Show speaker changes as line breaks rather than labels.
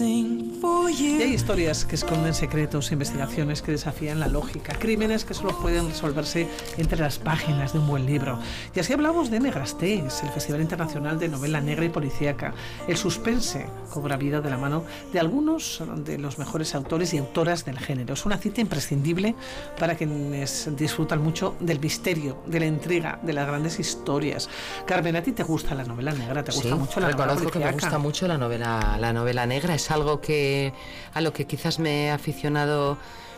Y hay historias que esconden secretos, investigaciones que desafían la lógica, crímenes que solo pueden resolverse entre las páginas de un buen libro. Y así hablamos de Negrastés, el Festival Internacional de Novela Negra y Policíaca. El suspense cobra vida de la mano de algunos de los mejores autores y autoras del género. Es una cita imprescindible para quienes disfrutan mucho del misterio, de la intriga, de las grandes historias. Carmen, ¿a ti te gusta la novela negra? ¿Te gusta mucho la novela
policíaca? Que me gusta mucho la novela negra. Es algo a lo que quizás me he aficionado